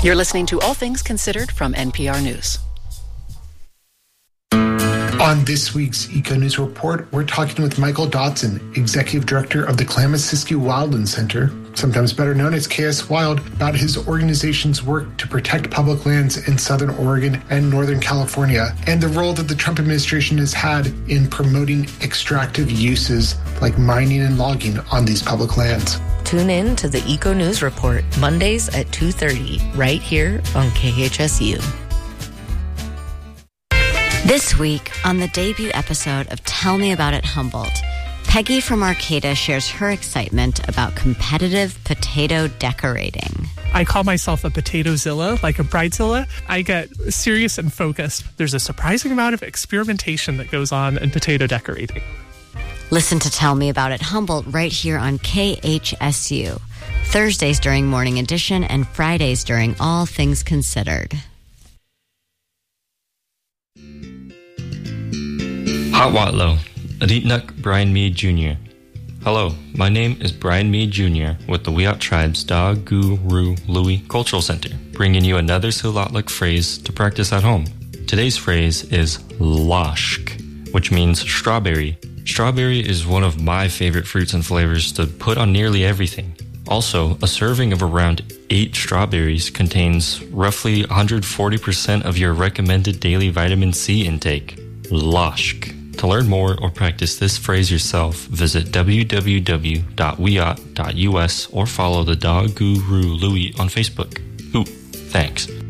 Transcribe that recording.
You're listening to All Things Considered from NPR News. On this week's Eco News Report, we're talking with Michael Dotson, Executive Director of the Klamath-Siskiyou Wildland Center, sometimes better known as KS Wild, about his organization's work to protect public lands in Southern Oregon and Northern California, and the role that the Trump administration has had in promoting extractive uses like mining and logging on these public lands. Tune in to the Eco News Report, Mondays at 2:30, right here on KHSU. This week, on the debut episode of Tell Me About It Humboldt, Peggy from Arcata shares her excitement about competitive potato decorating. I call myself a potato-zilla, like a bridezilla. I get serious and focused. There's a surprising amount of experimentation that goes on in potato decorating. Listen to Tell Me About It Humboldt right here on KHSU. Thursdays during Morning Edition and Fridays during All Things Considered. Hatwatlo, Aditnuk Brian Mead Jr. Hello, my name is Brian Mead Jr. with the Wiyot Tribe's Da Gu Ru Lui Cultural Center, bringing you another Silatlik phrase to practice at home. Today's phrase is lashk, which means strawberry. Strawberry is one of my favorite fruits and flavors to put on nearly everything. Also, a serving of around 8 strawberries contains roughly 140% of your recommended daily vitamin C intake. Lashk. To learn more or practice this phrase yourself, visit www.wiyot.us or follow the Da Gu Ru Lui on Facebook. Ooh, thanks.